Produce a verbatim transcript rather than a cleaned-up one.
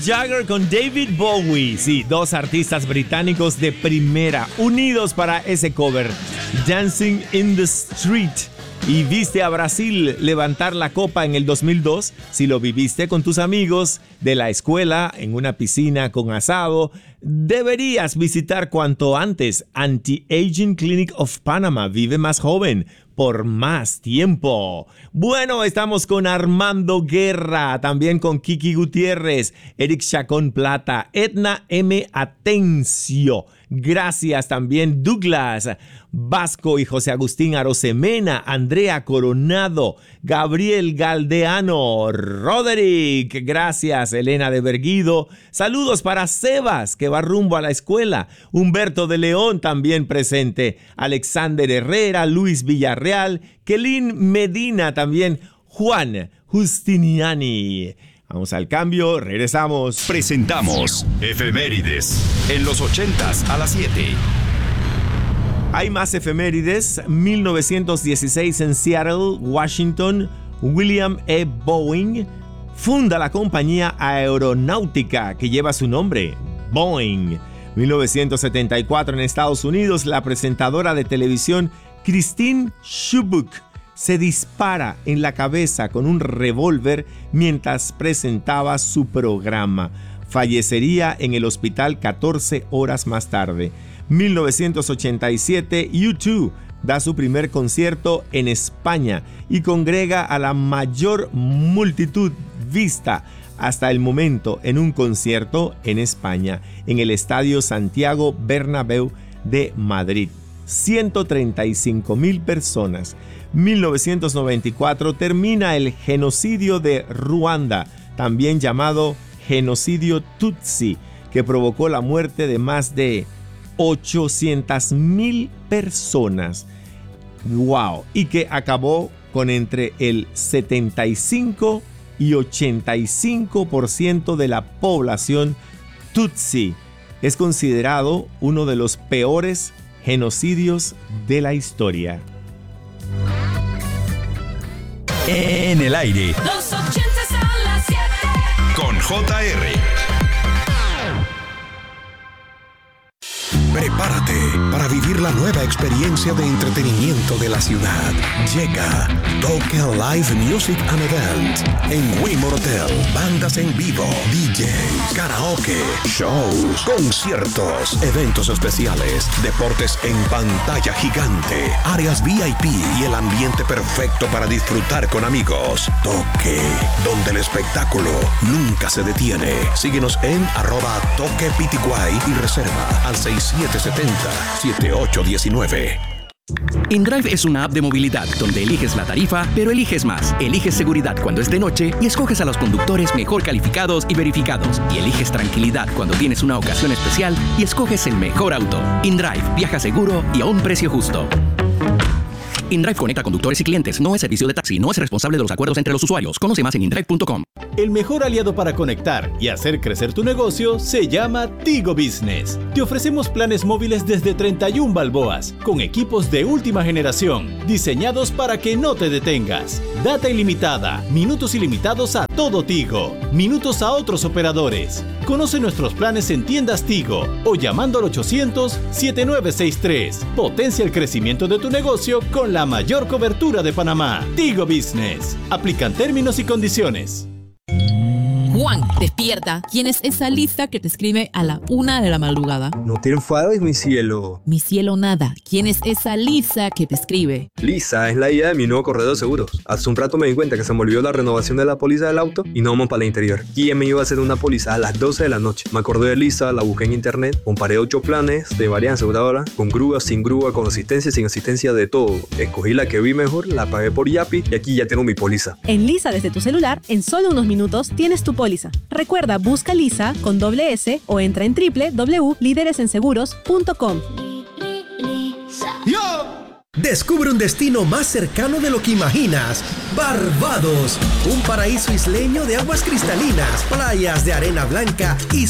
Jagger con David Bowie. Sí, dos artistas británicos de primera, unidos para ese cover, Dancing in the Street. ¿Y viste a Brasil levantar la copa en el dos mil dos? Si lo viviste con tus amigos de la escuela, en una piscina con asado, deberías visitar cuanto antes Anti-Aging Clinic of Panama. Vive más joven por más tiempo. Bueno, estamos con Armando Guerra, también con Kiki Gutiérrez, Eric Chacón Plata, Edna M. Atencio. Gracias también Douglas Vasco y José Agustín Arosemena, Andrea Coronado, Gabriel Galdeano, Roderick, gracias Elena de Berguido, saludos para Sebas que va rumbo a la escuela, Humberto de León también presente, Alexander Herrera, Luis Villarreal, Kelin Medina también, Juan Justiniani. Vamos al cambio, regresamos. Presentamos Efemérides en los ochentas a las siete. Hay más efemérides. mil novecientos dieciséis en Seattle, Washington, William E. Boeing funda la compañía aeronáutica que lleva su nombre, Boeing. mil novecientos setenta y cuatro en Estados Unidos, la presentadora de televisión Christine Chubbuck se dispara en la cabeza con un revólver mientras presentaba su programa. Fallecería en el hospital catorce horas más tarde. mil novecientos ochenta y siete, U dos da su primer concierto en España y congrega a la mayor multitud vista hasta el momento en un concierto en España, en el Estadio Santiago Bernabéu de Madrid. ciento treinta y cinco mil personas. mil novecientos noventa y cuatro termina el genocidio de Ruanda, también llamado genocidio Tutsi, que provocó la muerte de más de ochocientas mil personas. ¡Wow! Y que acabó con entre el setenta y cinco y ochenta y cinco por ciento de la población Tutsi. Es considerado uno de los peores genocidios de la historia. En el aire. Los ochentas a las siete. Con J R. Prepárate para vivir la nueva experiencia de entretenimiento de la ciudad. Llega Toque Live Music and Event en Wimor Hotel. Bandas en vivo, D Js, karaoke, shows, conciertos, eventos especiales, deportes en pantalla gigante, áreas V I P y el ambiente perfecto para disfrutar con amigos. Toque, donde el espectáculo nunca se detiene. Síguenos en arroba Toque P T Y y reserva al seis siete siete cero, siete ocho uno nueve. InDrive es una app de movilidad donde eliges la tarifa, pero eliges más. Eliges seguridad cuando es de noche y escoges a los conductores mejor calificados y verificados. Y eliges tranquilidad cuando tienes una ocasión especial y escoges el mejor auto. InDrive, viaja seguro y a un precio justo. InDrive conecta conductores y clientes. No es servicio de taxi. No es responsable de los acuerdos entre los usuarios. Conoce más en indrive punto com. El mejor aliado para conectar y hacer crecer tu negocio se llama Tigo Business. Te ofrecemos planes móviles desde treinta y una balboas, con equipos de última generación, diseñados para que no te detengas. Data ilimitada, minutos ilimitados a todo Tigo, minutos a otros operadores. Conoce nuestros planes en tiendas Tigo o llamando al ochocientos, setenta y nueve sesenta y tres. Potencia el crecimiento de tu negocio con la mayor cobertura de Panamá. Tigo Business. Aplican términos y condiciones. Juan, despierta. ¿Quién es esa Lisa que te escribe a la una de la madrugada? No te enfades, mi cielo. Mi cielo nada. ¿Quién es esa Lisa que te escribe? Lisa es la I A de mi nuevo corredor de seguros. Hace un rato me di cuenta que se me olvidó la renovación de la póliza del auto y no vamos para el interior. ¿Quién me iba a hacer una póliza a las doce de la noche? Me acordé de Lisa, la busqué en internet, comparé ocho planes de varias aseguradoras, con grúa, sin grúa, con asistencia, sin asistencia, de todo. Escogí la que vi mejor, la pagué por Yapi y aquí ya tengo mi póliza. En Lisa desde tu celular, en solo unos minutos tienes tu póliza. Recuerda, busca Lisa con doble S o entra en doble u doble u doble u punto líderes en seguros punto com. Descubre un destino más cercano de lo que imaginas. Barbados, un paraíso isleño de aguas cristalinas, playas de arena blanca y